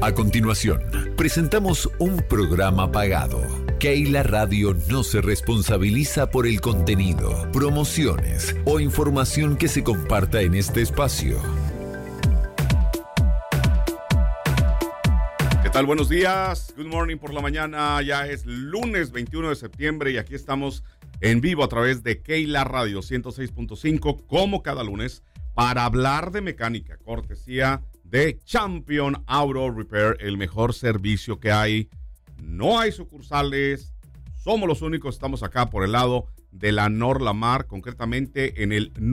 A continuación, presentamos un programa pagado. Keila Radio no se responsabiliza por el contenido, promociones o información que se comparta en este espacio. ¿Qué tal? Buenos días. Good morning por la mañana. Ya es lunes 21 de septiembre y aquí estamos en vivo a través de Keila Radio 106.5 como cada lunes para hablar de mecánica, cortesía de Champion Auto Repair, el mejor servicio que hay. No hay sucursales, somos los únicos, estamos acá por el lado de la North Lamar, concretamente en el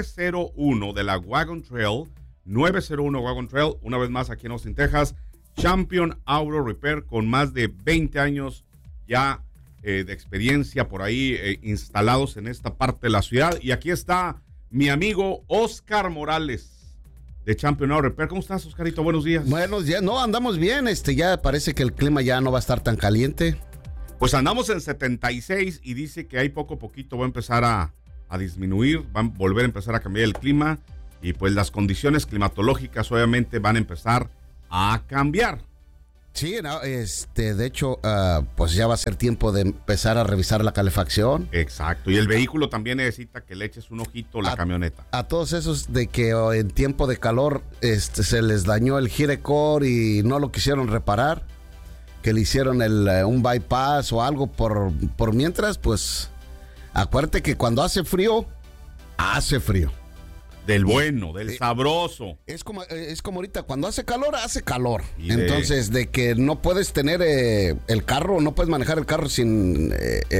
901 de la Wagon Trail, 901 Wagon Trail, una vez más aquí en Austin, Texas. Champion Auto Repair con más de 20 años ya de experiencia por ahí instalados en esta parte de la ciudad. Y aquí está mi amigo Oscar Morales de Champion Auto Repair. ¿Cómo estás, Oscarito? Buenos días. Buenos días. No, andamos bien. Ya parece que el clima ya no va a estar tan caliente. Pues andamos en 76 y dice que ahí poco a poquito va a empezar a disminuir, va a volver a empezar a cambiar el clima y pues las condiciones climatológicas obviamente van a empezar a cambiar. Sí, no, de hecho, pues ya va a ser tiempo de empezar a revisar la calefacción. Exacto, y el vehículo también necesita que le eches un ojito a la camioneta. A todos esos de que en tiempo de calor se les dañó el Girecore y no lo quisieron reparar, que le hicieron un bypass o algo por mientras, pues acuérdate que cuando hace frío, hace frío. Del bueno, del sabroso. Es como ahorita, cuando hace calor. Entonces, de que no puedes tener el carro, no puedes manejar el carro sin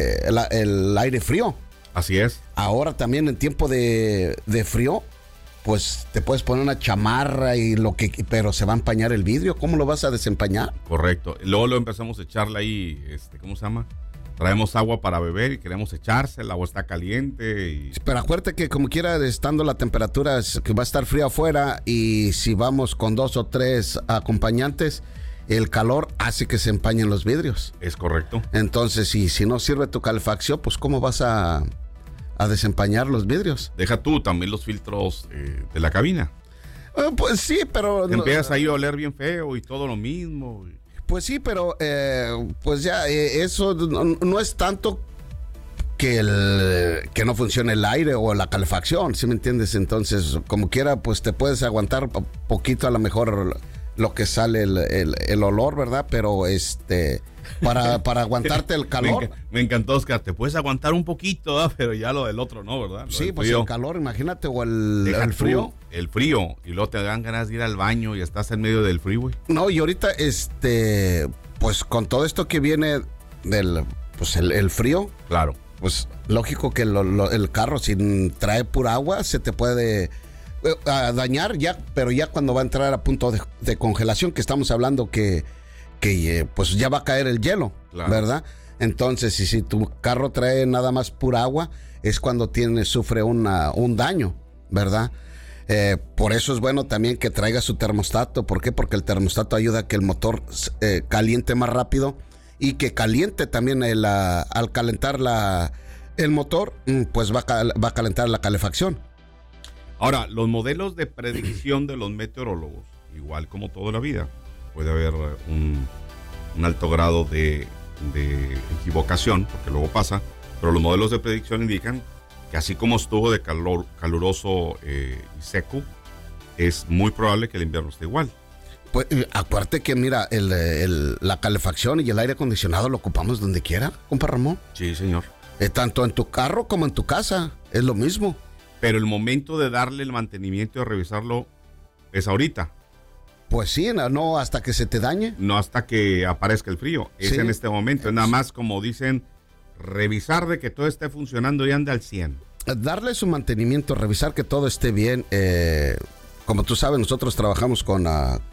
el aire frío. Así es. Ahora también en tiempo de frío, pues te puedes poner una chamarra pero se va a empañar el vidrio. ¿Cómo lo vas a desempañar? Correcto. Luego lo empezamos a echarle ahí, ¿cómo se llama? Traemos agua para beber y queremos echarse, el agua está caliente. Pero acuérdate que como quiera, estando la temperatura que va a estar fría afuera y si vamos con 2 o 3 acompañantes, el calor hace que se empañen los vidrios. Es correcto. Entonces, si no sirve tu calefacción, pues ¿cómo vas a desempañar los vidrios? Deja tú también los filtros de la cabina. Pues sí, pero... Empiezas ahí a oler bien feo y todo lo mismo. Pues sí, pero pues ya eso no es tanto que no funcione el aire o la calefacción, ¿sí me entiendes? Entonces, como quiera, pues te puedes aguantar poquito a lo mejor lo que sale el olor, ¿verdad? Pero para aguantarte el calor. Me encantó, Oscar, te puedes aguantar un poquito, ¿verdad? Pero ya lo del otro no, ¿verdad? Sí, pues el calor, imagínate, o el frío. El frío, y luego te dan ganas de ir al baño y estás en medio del freeway. No, y ahorita, pues con todo esto que viene pues el frío. Claro. Pues lógico que el carro, si trae pura agua, se te puede dañar ya, pero ya cuando va a entrar a punto de congelación, que estamos hablando que pues ya va a caer el hielo, claro, ¿verdad? Entonces, si tu carro trae nada más pura agua, es cuando sufre un daño, ¿verdad? Por eso es bueno también que traiga su termostato. ¿Por qué? Porque el termostato ayuda a que el motor caliente más rápido y que caliente también al calentar el motor, pues va a calentar la calefacción. Ahora, los modelos de predicción de los meteorólogos, igual como toda la vida, puede haber un alto grado de equivocación, porque luego pasa, pero los modelos de predicción indican que así como estuvo de caluroso y seco, es muy probable que el invierno esté igual. Pues acuérdate que mira, la calefacción y el aire acondicionado lo ocupamos donde quiera, compa Ramón. Sí, señor. Tanto en tu carro como en tu casa, es lo mismo. Pero el momento de darle el mantenimiento y de revisarlo es ahorita. Pues sí, no hasta que se te dañe. No hasta que aparezca el frío, es sí, en este momento. Es nada más, como dicen, revisar de que todo esté funcionando y ande al 100. Darle su mantenimiento, revisar que todo esté bien. Como tú sabes, nosotros trabajamos con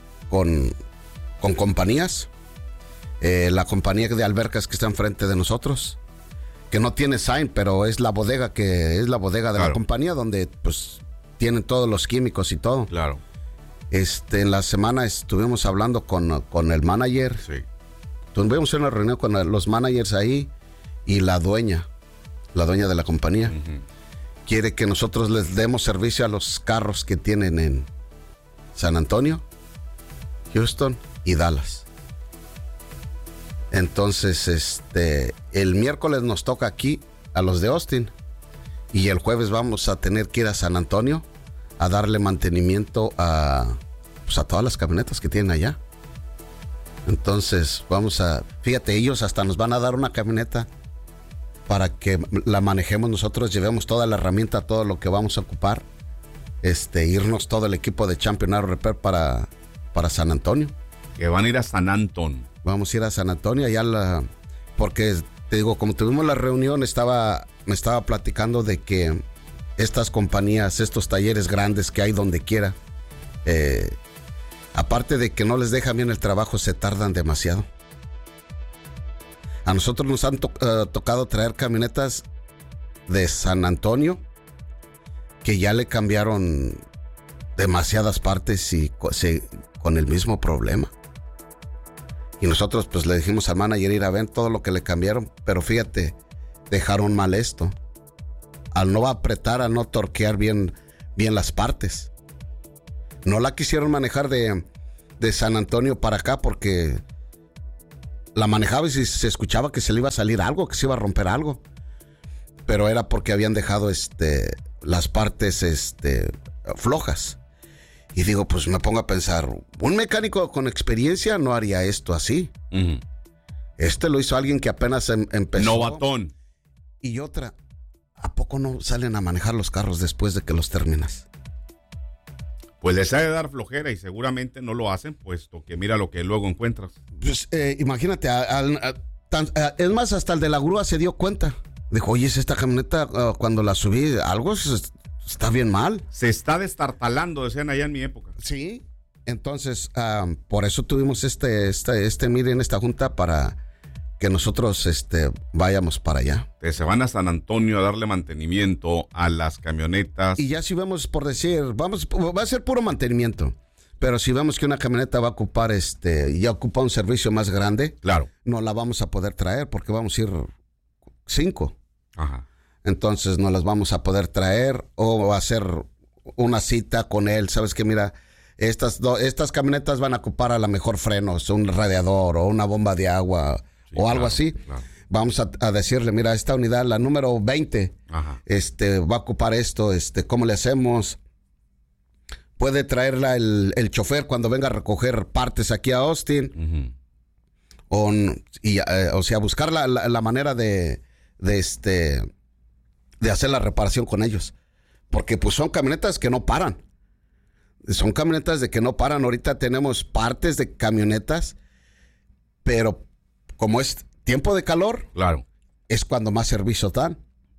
compañías. La compañía de albercas que está enfrente de nosotros, que no tiene sign, pero es la bodega de claro, la compañía donde pues tienen todos los químicos y todo. Claro. En la semana estuvimos hablando con el manager. Sí. Tuvimos una reunión con los managers ahí y la dueña de la compañía. Uh-huh. Quiere que nosotros les demos servicio a los carros que tienen en San Antonio, Houston y Dallas. Entonces, el miércoles nos toca aquí a los de Austin y el jueves vamos a tener que ir a San Antonio a darle mantenimiento a todas las camionetas que tienen allá. Entonces, fíjate, ellos hasta nos van a dar una camioneta para que la manejemos nosotros, llevemos toda la herramienta, todo lo que vamos a ocupar, irnos todo el equipo de Champion Auto Repair para San Antonio. Que van a ir a San Antón. Vamos a ir a San Antonio, porque te digo, como tuvimos la reunión, me estaba platicando de que estas compañías, estos talleres grandes que hay donde quiera, aparte de que no les dejan bien el trabajo, se tardan demasiado. A nosotros nos han tocado traer camionetas de San Antonio que ya le cambiaron demasiadas partes y con el mismo problema. Y nosotros pues le dijimos al manager ir a ver todo lo que le cambiaron, pero fíjate, dejaron mal esto. Al no apretar, al no torquear bien las partes. No la quisieron manejar de San Antonio para acá porque la manejaba y se escuchaba que se le iba a salir algo, que se iba a romper algo. Pero era porque habían dejado las partes flojas. Y digo, pues me pongo a pensar, un mecánico con experiencia no haría esto así. Uh-huh. Lo hizo alguien que apenas empezó. Novatón. Y otra, ¿a poco no salen a manejar los carros después de que los terminas? Pues les ha de dar flojera y seguramente no lo hacen, puesto que mira lo que luego encuentras. Pues imagínate, es más, hasta el de la grúa se dio cuenta. Dijo, oye, esta camioneta, cuando la subí, algo está bien mal. Se está destartalando, decían allá en mi época. Sí, entonces, por eso tuvimos meeting en esta junta para que nosotros vayamos para allá. Se van a San Antonio a darle mantenimiento a las camionetas. Y ya si vemos, por decir, va a ser puro mantenimiento. Pero si vemos que una camioneta va a ocupar, ya ocupa un servicio más grande, claro, no la vamos a poder traer porque vamos a ir 5. Ajá. Entonces no las vamos a poder traer o hacer una cita con él. Sabes que mira, estas camionetas van a ocupar a lo mejor frenos, un radiador o una bomba de agua. Sí, o algo así. Claro. Vamos a decirle, mira, esta unidad, la número 20, ajá, va a ocupar esto, ¿cómo le hacemos? Puede traerla el chofer cuando venga a recoger partes aquí a Austin. Uh-huh. O sea, buscar la manera de hacer la reparación con ellos. Porque pues son camionetas que no paran. Son camionetas de que no paran. Ahorita tenemos partes de camionetas, pero como es tiempo de calor, claro, es cuando más servicio dan.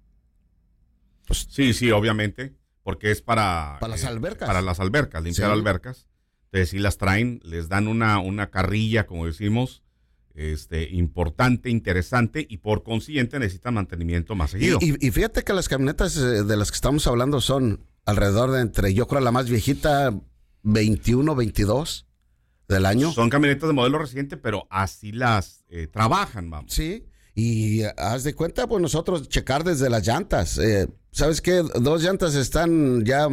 Pues, sí, obviamente, porque es para las albercas. Para las albercas, limpiar albercas. Entonces, si las traen, les dan una carrilla, como decimos, importante, interesante, y por consiguiente necesitan mantenimiento más seguido. Y fíjate que las camionetas de las que estamos hablando son alrededor de yo creo la más viejita, 21, 22 del año. Son camionetas de modelo reciente, pero así las trabajan, vamos. Sí, y haz de cuenta, pues nosotros checar desde las llantas. ¿Sabes qué? 2 llantas están ya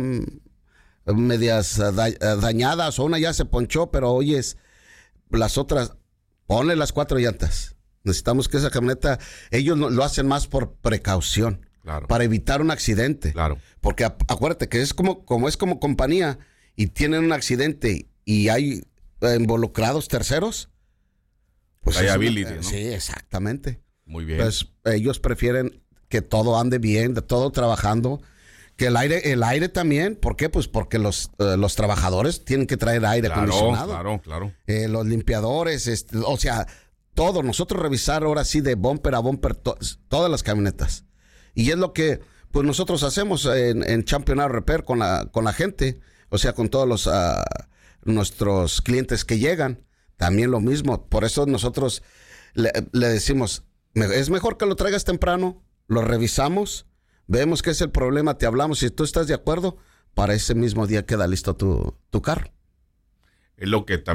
medias dañadas, o una ya se ponchó, pero oyes, las otras, ponle las 4 llantas. Necesitamos que esa camioneta, ellos lo hacen más por precaución, claro, para evitar un accidente. Claro. Porque acuérdate que es como compañía y tienen un accidente y hay involucrados terceros, pues liability, ¿no? Sí, exactamente. Muy bien. Pues ellos prefieren que todo ande bien, de todo trabajando, que el aire también. ¿Por qué? Pues porque los trabajadores tienen que traer aire acondicionado. Claro. Los limpiadores, o sea, todo. Nosotros revisar ahora sí de bumper a bumper todas las camionetas. Y es lo que pues nosotros hacemos en Champion Auto Repair con la gente, o sea, con todos nuestros clientes que llegan. También lo mismo. Por eso nosotros le decimos, es mejor que lo traigas temprano, lo revisamos, vemos qué es el problema, te hablamos. Si tú estás de acuerdo, para ese mismo día queda listo tu carro. Es lo que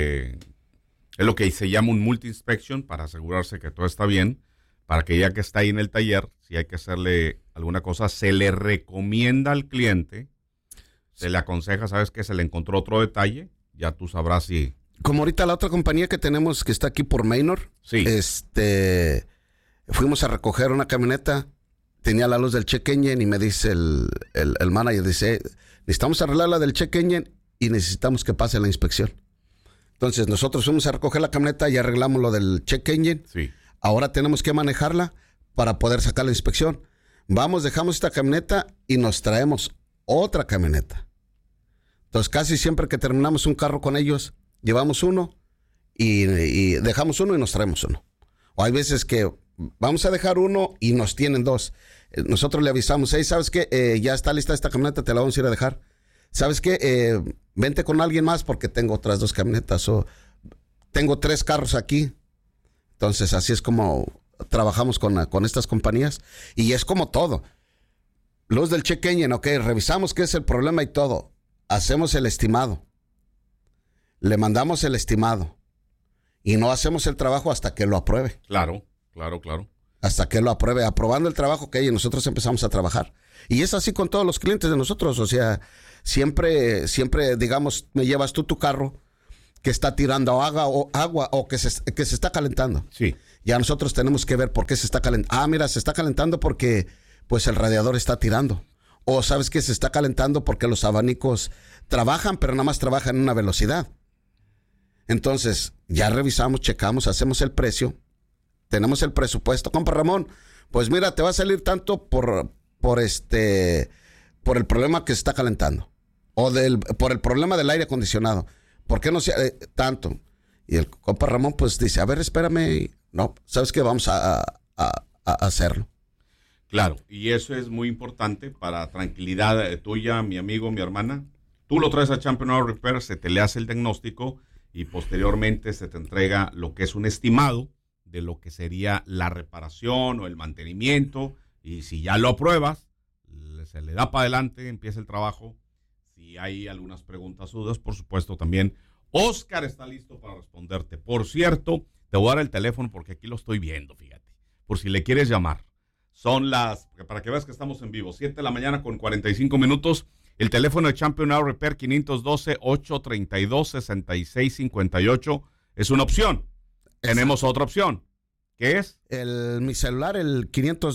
se llama un multi-inspection, para asegurarse que todo está bien, para que ya que está ahí en el taller, si hay que hacerle alguna cosa, se le recomienda al cliente, se le aconseja, sabes que se le encontró otro detalle, ya tú sabrás si Como ahorita la otra compañía que tenemos que está aquí por Maynor, Sí. Fuimos a recoger una camioneta, tenía la luz del check engine y me dice el manager, dice, necesitamos arreglar la del check engine y necesitamos que pase la inspección. Entonces nosotros fuimos a recoger la camioneta y arreglamos lo del check engine. Sí. Ahora tenemos que manejarla para poder sacar la inspección. Vamos, dejamos esta camioneta y nos traemos otra camioneta. Entonces casi siempre que terminamos un carro con ellos, llevamos uno y dejamos uno y nos traemos uno. O hay veces que vamos a dejar uno y nos tienen dos. Nosotros le avisamos, hey, ¿sabes qué? Ya está lista esta camioneta, te la vamos a ir a dejar. ¿Sabes qué? Vente con alguien más porque tengo otras 2 camionetas o tengo 3 carros aquí. Entonces así es como trabajamos con estas compañías y es como todo. Luz del check engine, ok, revisamos qué es el problema y todo. Hacemos el estimado. Le mandamos el estimado y no hacemos el trabajo hasta que lo apruebe. Claro. Hasta que lo apruebe. Aprobando el trabajo que hay, nosotros empezamos a trabajar. Y es así con todos los clientes de nosotros. O sea, siempre, digamos, me llevas tú tu carro que está tirando agua o que se está calentando. Sí. Ya nosotros tenemos que ver por qué se está calentando. Ah, mira, se está calentando porque pues el radiador está tirando. O sabes que se está calentando porque los abanicos trabajan, pero nada más trabajan en una velocidad. Entonces, ya revisamos, checamos, hacemos el precio, tenemos el presupuesto. Compa Ramón, pues mira, te va a salir tanto por el problema que se está calentando. O por el problema del aire acondicionado. ¿Por qué no sea tanto? Y el compa Ramón pues dice, a ver, espérame. No, ¿sabes qué? Vamos a hacerlo. Claro, y eso es muy importante para tranquilidad tuya, mi amigo, mi hermana. Tú lo traes a Champion Auto Repair, se te le hace el diagnóstico y posteriormente se te entrega lo que es un estimado de lo que sería la reparación o el mantenimiento. Y si ya lo apruebas, se le da para adelante, empieza el trabajo. Si hay algunas preguntas o dudas, por supuesto también Oscar está listo para responderte. Por cierto, te voy a dar el teléfono porque aquí lo estoy viendo, fíjate, por si le quieres llamar. Son para que veas que estamos en vivo, 7 de la mañana con 45 minutos. El teléfono de Champion Auto Repair, 512-832-6658. Es una opción. Tenemos otra opción. ¿Qué es? Mi celular, el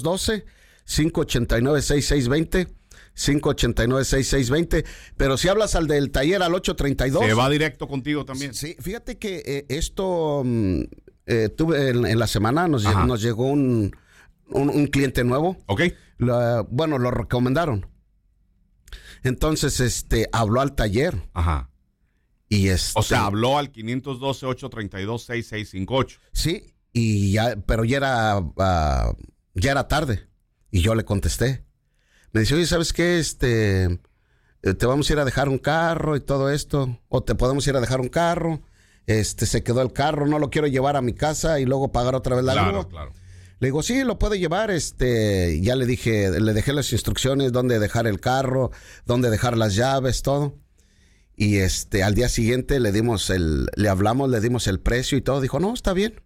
512-589-6620. 589-6620. Pero si hablas al del taller al 832. Se va directo contigo también. Sí, fíjate que esto tuve en la semana, nos llegó un cliente nuevo. Ok. Lo recomendaron. Entonces, habló al taller. Ajá. Y o sea, habló al 512-832-6658. Sí, pero ya era tarde. Y yo le contesté. Me dice, oye, ¿sabes qué? Te vamos a ir a dejar un carro y todo esto. O te podemos ir a dejar un carro. Se quedó el carro, no lo quiero llevar a mi casa y luego pagar otra vez la grúa. Claro. Le digo, sí, lo puede llevar. Ya le dejé las instrucciones, dónde dejar el carro, dónde dejar las llaves, todo. Y al día siguiente le dimos le hablamos, le dimos el precio y todo. Dijo, no, está bien.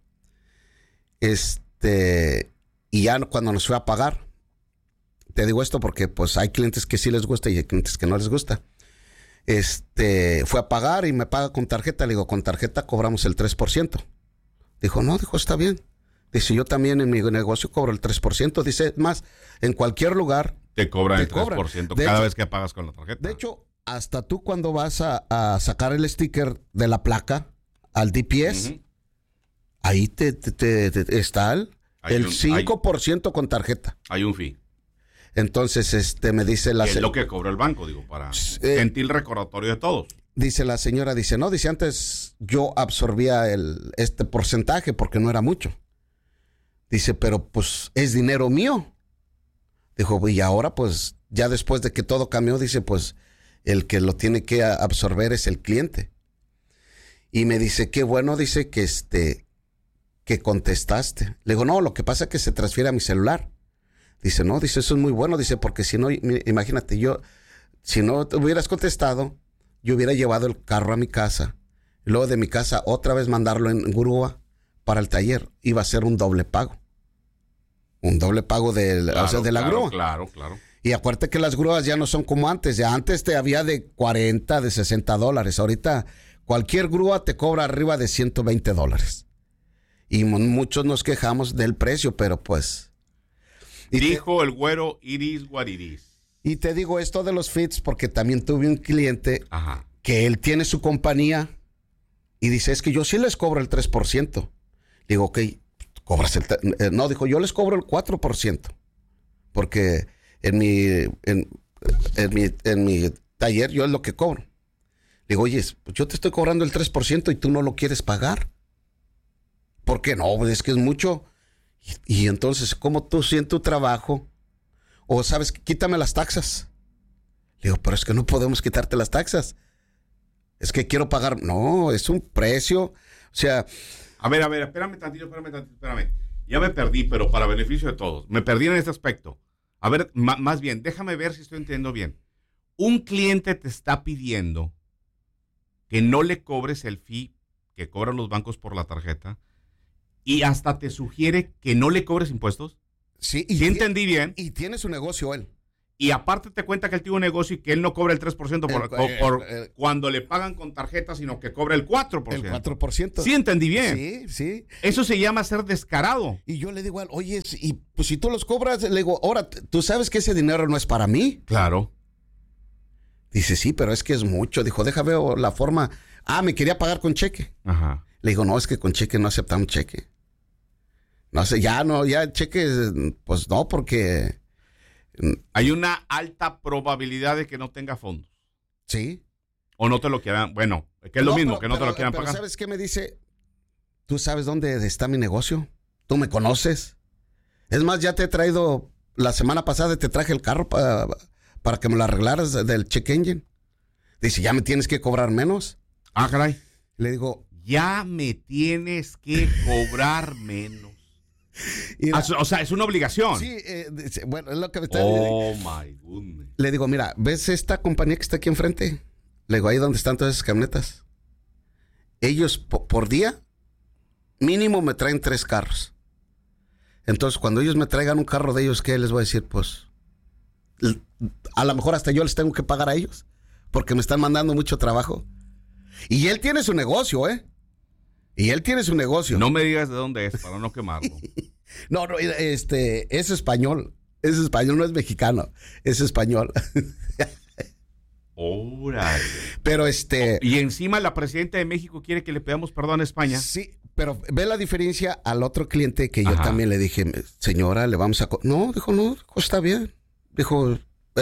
Y ya cuando nos fue a pagar, te digo esto porque pues hay clientes que sí les gusta y hay clientes que no les gusta. Fue a pagar y me paga con tarjeta. Le digo, con tarjeta cobramos el 3%. Dijo, está bien. Dice, yo también en mi negocio cobro el 3%. Dice, más, en cualquier lugar te cobran el 3% cada vez que pagas con la tarjeta. De hecho, hasta tú cuando vas a sacar el sticker de la placa al DPS, ahí te está el 5% con tarjeta. Hay un fee. Entonces, me dice es lo que cobra el banco, digo, para gentil recordatorio de todos. Dice la señora, no, antes yo absorbía este porcentaje porque no era mucho. Dice, pero pues es dinero mío. Dijo, y ahora pues ya después de que todo cambió, dice, pues el que lo tiene que absorber es el cliente. Y me dice, qué bueno, dice que contestaste. Le digo, no, lo que pasa es que se transfiere a mi celular. Dice, no, dice, eso es muy bueno. Dice, porque si no, imagínate, si no te hubieras contestado, yo hubiera llevado el carro a mi casa. Y luego de mi casa otra vez mandarlo en grúa para el taller. Iba a ser un doble pago. Un doble pago de la grúa. Claro. Y acuérdate que las grúas ya no son como antes. Ya antes te había de $40, de $60. Ahorita Cualquier grúa te cobra arriba de $120. Y muchos nos quejamos del precio, pero pues... Dijo el güero, it is what it is. Y te digo esto de los fits porque también tuve un cliente que él tiene su compañía y dice, es que yo sí les cobro el 3%. Digo, ok, cobras no, dijo, yo les cobro el 4%. Porque en mi taller yo es lo que cobro. Digo, oye, pues yo te estoy cobrando el 3% y tú no lo quieres pagar. ¿Por qué no? Pues es que es mucho. Y entonces, ¿cómo tú sientes tu trabajo? O sabes, quítame las taxas. Le digo, pero es que no podemos quitarte las taxas. Es que quiero pagar. No, es un precio. O sea... A ver, espérame tantito. Ya me perdí, pero para beneficio de todos. Me perdí en este aspecto. A ver, más bien, déjame ver si estoy entendiendo bien. Un cliente te está pidiendo que no le cobres el fee que cobran los bancos por la tarjeta y hasta te sugiere que no le cobres impuestos. Sí, ¿Sí entendí bien? Y tiene su negocio él. Y aparte te cuenta que él tiene un negocio y que él no cobra el 3% por cuando le pagan con tarjeta, sino que cobra el 4%. El 4%. Sí, entendí bien. Sí, sí. Eso se llama ser descarado. Y yo le digo, oye, y pues si tú los cobras, le digo, ahora, ¿tú sabes que ese dinero no es para mí? Claro. Dice, sí, pero es que es mucho. Dijo, déjame ver la forma. Me quería pagar con cheque. Ajá. Le digo, no, es que con cheque no aceptamos cheque. No sé, ya cheque, pues no, porque... Hay una alta probabilidad de que no tenga fondos. Sí. O no te lo quieran, bueno, que es lo mismo, que no te lo quieran pagar. ¿Sabes qué me dice? ¿Tú sabes dónde está mi negocio? ¿Tú me conoces? Es más, ya te he traído, la semana pasada te traje el carro para que me lo arreglaras del check engine. Dice, ¿ya me tienes que cobrar menos? Ah, caray. Le digo, ya me tienes que cobrar menos. O sea, es una obligación. Sí, bueno, es lo que me está diciendo. Oh, my goodness. Le digo, mira, ¿ves esta compañía que está aquí enfrente? Le digo, ahí donde están todas esas camionetas. Ellos por día, mínimo me traen 3 carros. Entonces, cuando ellos me traigan un carro de ellos, ¿qué les voy a decir? Pues, a lo mejor hasta yo les tengo que pagar a ellos, porque me están mandando mucho trabajo. Y él tiene su negocio, ¿eh? Y él tiene su negocio. No me digas de dónde es, para no quemarlo. No, es español. Es español, no es mexicano. Es español. Órale. Pero Y encima la presidenta de México quiere que le pedamos perdón a España. Sí, pero ve la diferencia al otro cliente que yo también le dije, señora, le vamos a... No, dijo, está bien. Dijo,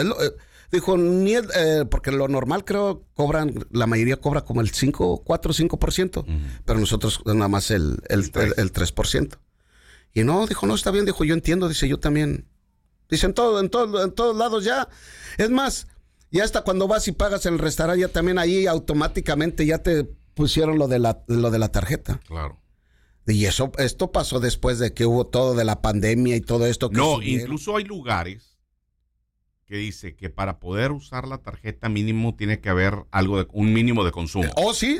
porque lo normal creo la mayoría cobra como el 4-5%, pero nosotros nada más el 3%. Y dijo, no, está bien, dijo, yo entiendo, dice, yo también. Dice, en todos lados ya. Es más, ya hasta cuando vas y pagas en el restaurante, ya también ahí automáticamente ya te pusieron lo de la tarjeta. Claro. Y esto pasó después de que hubo todo de la pandemia y todo esto. Incluso hay lugares que dice que para poder usar la tarjeta mínimo tiene que haber un mínimo de consumo. Oh, sí.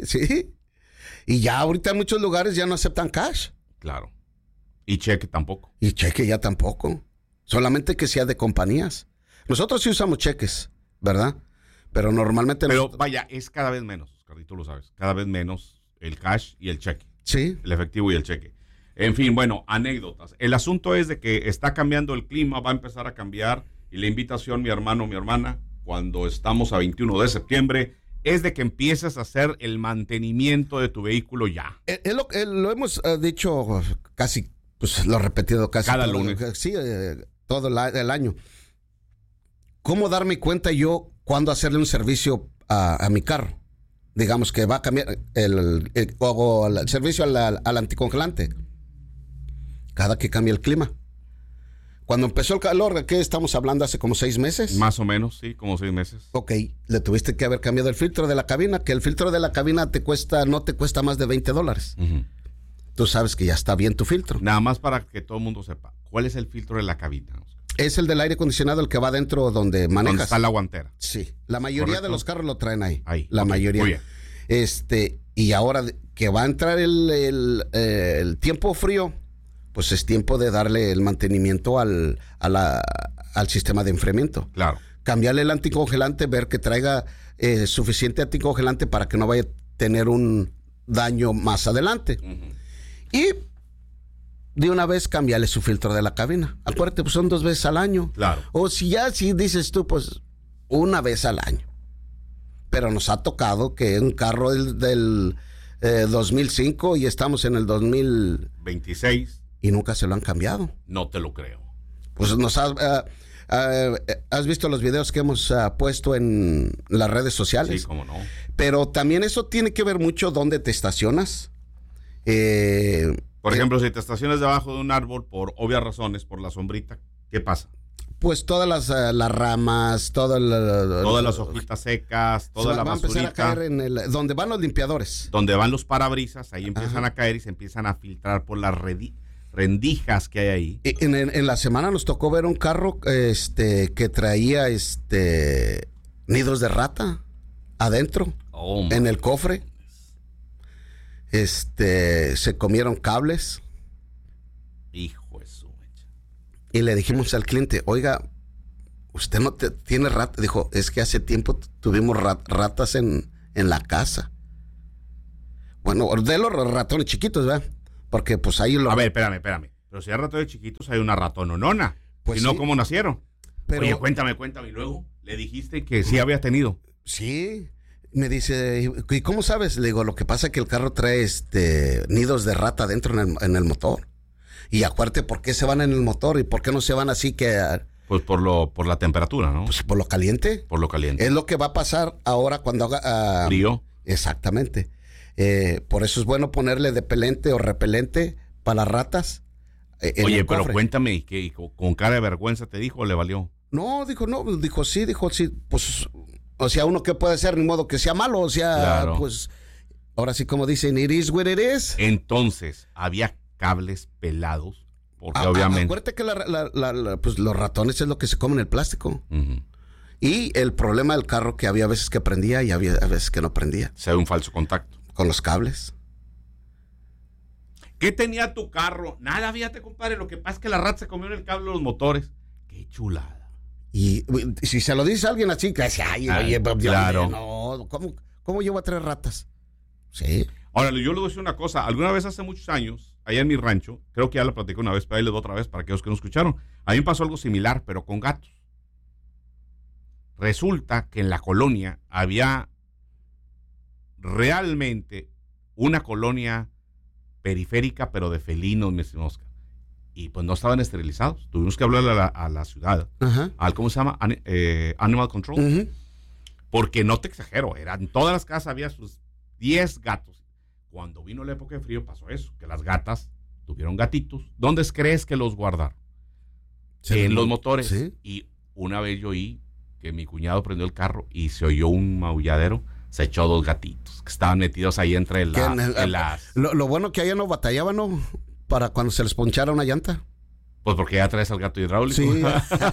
Y ya ahorita en muchos lugares ya no aceptan cash. Claro. Y cheque tampoco. Y cheque ya tampoco. Solamente que sea de compañías. Nosotros sí usamos cheques, ¿verdad? Pero normalmente... Pero vaya, es cada vez menos, Oscarito, lo sabes. Cada vez menos el cash y el cheque. Sí. El efectivo y el cheque. En fin, bueno, anécdotas. El asunto es de que está cambiando el clima, va a empezar a cambiar. Y la invitación, mi hermano, mi hermana, cuando estamos a 21 de septiembre, es de que empieces a hacer el mantenimiento de tu vehículo ya. Lo hemos dicho casi, pues lo he repetido casi. Cada lunes. Sí, todo el año. ¿Cómo darme cuenta yo cuándo hacerle un servicio a mi carro? Digamos que va a cambiar el servicio al anticongelante. Cada que cambia el clima. Cuando empezó el calor, ¿qué estamos hablando? ¿Hace como 6 meses? Más o menos, sí, como 6 meses. Ok, le tuviste que haber cambiado el filtro de la cabina, que el filtro de la cabina no te cuesta más de $20. Uh-huh. Tú sabes que ya está bien tu filtro. Nada más para que todo el mundo sepa, ¿cuál es el filtro de la cabina? Es el del aire acondicionado, el que va dentro donde manejas. Donde está la guantera. Sí, la mayoría ¿correcto? De los carros lo traen ahí. La mayoría. Muy bien. Y ahora que va a entrar el tiempo frío, pues es tiempo de darle el mantenimiento al sistema de enfriamiento. Claro. Cambiarle el anticongelante, ver que traiga suficiente anticongelante para que no vaya tener un daño más adelante. Y de una vez cambiarle su filtro de la cabina. Acuérdate, pues son 2 veces al año. Claro. O si dices tú, pues una vez al año. Pero nos ha tocado que un carro del 2005 y estamos en el 2026 y nunca se lo han cambiado. No te lo creo. Pues has visto los videos que hemos puesto en las redes sociales. Sí, cómo no. Pero también eso tiene que ver mucho dónde te estacionas. Por ejemplo, si te estacionas debajo de un árbol por obvias razones, por la sombrita, ¿qué pasa? Pues todas las ramas, todas las hojitas secas, toda la basurita. Va a empezar a caer donde van los limpiadores. Donde van los parabrisas, ahí empiezan a caer y se empiezan a filtrar por las rendijas que hay ahí. En la semana nos tocó ver un carro que traía nidos de rata adentro, en el cofre. Se comieron cables. Hijo de su mecha. Y le dijimos al cliente, oiga, usted no tiene rata. Dijo, es que hace tiempo tuvimos ratas en la casa. Bueno, de los ratones chiquitos, ¿verdad? Porque pues ahí A ver, espérame. Pero si hay ratones chiquitos, hay una ratononona. Pues si no, sí. ¿cómo nacieron? Pero, oye, cuéntame. Y luego le dijiste que sí había tenido. Sí. Me dice, ¿y cómo sabes? Le digo, lo que pasa es que el carro trae nidos de rata dentro en el motor. Y acuérdate por qué se van en el motor y por qué no se van así que... Pues por la temperatura, ¿no? Pues por lo caliente. Por lo caliente. Es lo que va a pasar ahora cuando haga... frío. Exactamente. Por eso es bueno ponerle depelente o repelente para las ratas. Oye, pero cuéntame, ¿que con cara de vergüenza te dijo o le valió? No, dijo sí, pues... O sea, uno que puede ser, ni modo que sea malo, o sea, claro. Pues, ahora sí como dicen, it is what it is. Entonces, había cables pelados, porque obviamente... Acuérdate que pues los ratones es lo que se comen el plástico. Uh-huh. Y el problema del carro que había veces que prendía y había veces que no prendía. Se ve un falso contacto. Con los cables. ¿Qué tenía tu carro? Nada, fíjate, compadre, lo que pasa es que la rata se comió en el cable de los motores. Qué chulada. Y si se lo dice a alguien así, que dice, oye, claro. No, ¿cómo llevo a 3 ratas? Sí. Ahora, yo le voy a decir una cosa. Alguna vez hace muchos años, allá en mi rancho, creo que ya lo platiqué una vez, pero ahí le doy otra vez para aquellos que no escucharon. A mí me pasó algo similar, pero con gatos. Resulta que en la colonia había realmente una colonia periférica, pero de felinos, mi estimado Oscar. Y pues no estaban esterilizados. Tuvimos que hablar a la ciudad, uh-huh. Al, ¿cómo se llama? Animal Control. Uh-huh. Porque no te exagero, en todas las casas había sus 10 gatos. Cuando vino la época de frío pasó eso, que las gatas tuvieron gatitos. ¿Dónde crees que los guardaron? Sí, en los motores. ¿Sí? Y una vez yo oí que mi cuñado prendió el carro y se oyó un maulladero. Se echó 2 gatitos que estaban metidos ahí entre las... Lo bueno que allá no batallaban, ¿no? Para cuando se les ponchara una llanta. Pues porque ya traes al gato hidráulico. Sí.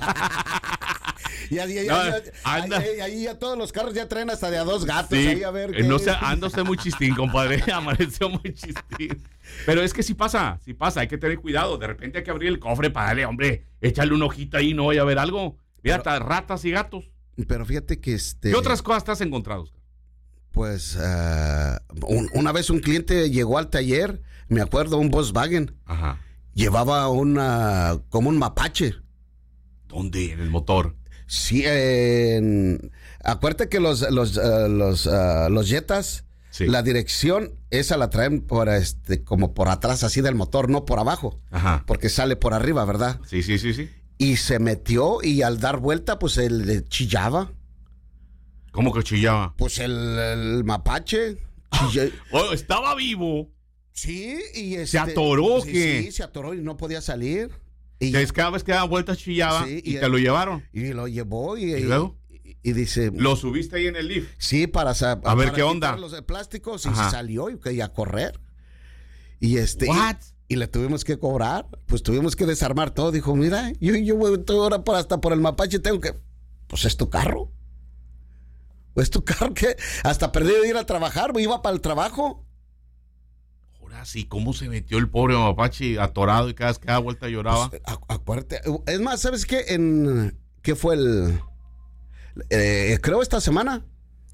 Ahí ya todos los carros ya traen hasta de a 2 gatos. Sí. Ahí a ver no sé, ándose muy chistín, compadre. Amaneció muy chistín. Pero es que sí pasa. Hay que tener cuidado. De repente hay que abrir el cofre para darle, hombre, échale un ojito ahí, no vaya a ver algo. Mira, hasta ratas y gatos. Pero fíjate que ¿Qué otras cosas te has encontrado, Oscar? Pues una vez un cliente llegó al taller, me acuerdo, un Volkswagen. Ajá. Llevaba como un mapache. ¿Dónde? ¿En el motor? Sí, acuérdate que los Jetas, sí. La dirección esa la traen por como por atrás así del motor, no por abajo. Ajá. Porque sale por arriba, ¿verdad? Sí. Y se metió y al dar vuelta, pues él chillaba. ¿Cómo que chillaba? Pues el mapache. Estaba vivo. Sí, y ¿se atoró? Sí, se atoró y no podía salir. Y cada vez que daba vueltas chillaba, sí, y te lo llevaron. Y lo llevó y luego y dice... ¿Lo subiste ahí en el lift? Sí, para ver qué onda. Los plásticos y se salió y a correr. Y ¿What? Y le tuvimos que cobrar, pues tuvimos que desarmar todo. Dijo, mira, yo voy ahora hasta por el mapache tengo que... Pues es tu carro. ¿Es tu carro que hasta perdí de ir a trabajar? Iba para el trabajo. Ahora sí, ¿cómo se metió el pobre mapache atorado y cada vez que daba vuelta lloraba? Pues, acuérdate. Es más, ¿sabes qué? ¿Qué fue creo esta semana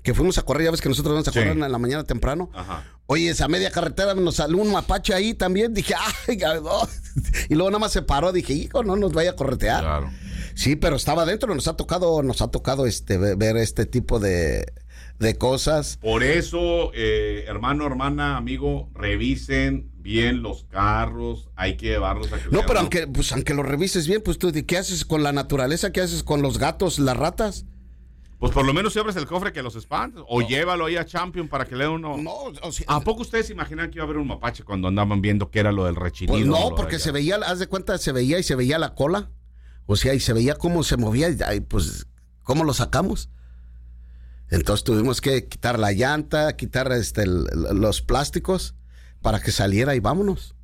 que fuimos a correr, ya ves que nosotros vamos a correr en la mañana temprano. Ajá. Oye, esa media carretera nos salió un mapache ahí también. Dije, ay, no. Y luego nada más se paró. Dije, hijo, no nos vaya a corretear. Claro. Sí, pero estaba adentro. Nos ha tocado ver este tipo de cosas. Por eso, hermano, hermana, amigo, revisen bien los carros. Hay que llevarlos a que No, vean, pero aunque lo revises bien, pues tú, ¿qué haces con la naturaleza? ¿Qué haces con los gatos, las ratas? Pues por lo menos si abres el cofre que los espantes. O llévalo ahí a Champion para que le dé uno. No, o sea, ¿A poco ustedes imaginan que iba a haber un mapache cuando andaban viendo que era lo del rechinido? pues no, lo porque de se allá? veía, haz de cuenta, se veía la cola. O sea, y se veía cómo se movía. Y pues, ¿cómo lo sacamos? Entonces tuvimos que quitar la llanta, quitar los plásticos para que saliera y vámonos.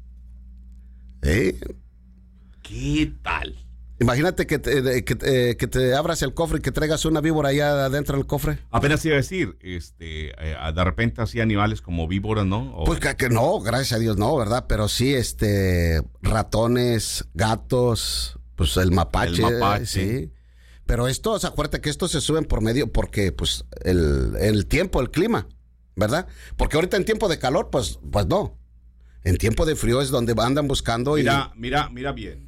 ¿Qué tal? Imagínate que te abras el cofre y que traigas una víbora allá adentro del cofre. Apenas iba a decir, de repente así animales como víboras, ¿no? Pues que no, gracias a Dios no, ¿verdad? Pero sí, ratones, gatos, pues el mapache. Sí. Pero estos, acuérdate que estos se suben porque pues el tiempo, el clima, ¿verdad? Porque ahorita en tiempo de calor, pues no. En tiempo de frío es donde andan buscando. Mira bien.